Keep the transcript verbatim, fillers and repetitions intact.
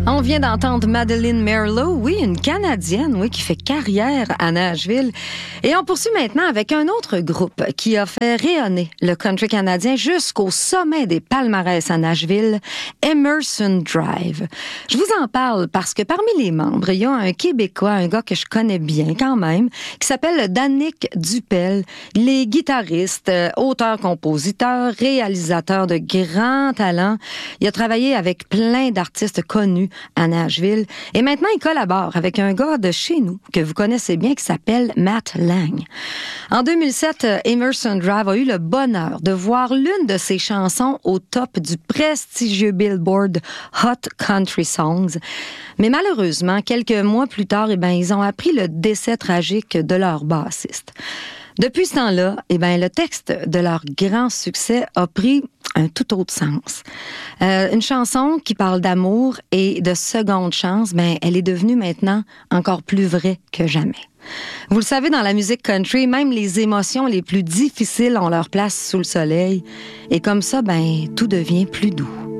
On vient d'entendre Madeleine Merlot, oui, une Canadienne, oui, qui fait carrière à Nashville. Et on poursuit maintenant avec un autre groupe qui a fait rayonner le country canadien jusqu'au sommet des palmarès à Nashville, Emerson Drive. Je vous en parle parce que parmi les membres, il y a un Québécois, un gars que je connais bien quand même, qui s'appelle Danick Dupel. Il est guitariste, auteur-compositeur, réalisateur de grands talents. Il a travaillé avec plein d'artistes connus à Nashville. Et maintenant, il collabore avec un gars de chez nous que vous connaissez bien qui s'appelle Matt Lang. En deux mille sept, Emerson Drive a eu le bonheur de voir l'une de ses chansons au top du prestigieux Billboard Hot Country Songs. Mais malheureusement, quelques mois plus tard, eh ben, ils ont appris le décès tragique de leur bassiste. Depuis ce temps-là, eh ben, le texte de leur grand succès a pris un tout autre sens. Euh, une chanson qui parle d'amour et de seconde chance, ben, elle est devenue maintenant encore plus vraie que jamais. Vous le savez, dans la musique country, même les émotions les plus difficiles ont leur place sous le soleil. Et comme ça, ben, tout devient plus doux.